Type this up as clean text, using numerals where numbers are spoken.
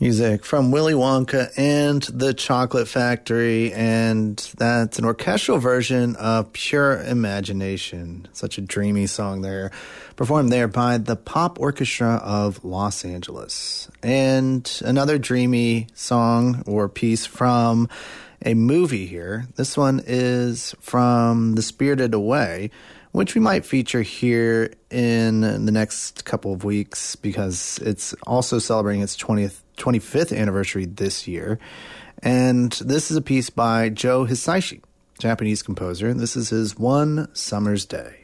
Music from Willy Wonka and the Chocolate Factory, and that's an orchestral version of Pure Imagination. Such a dreamy song there, performed there by the Pop Orchestra of Los Angeles. And another dreamy song or piece from a movie here. This one is from The Spirited Away, which we might feature here in the next couple of weeks because it's also celebrating its 25th anniversary this year. And this is a piece by Joe Hisaishi, Japanese composer. This is his One Summer's Day.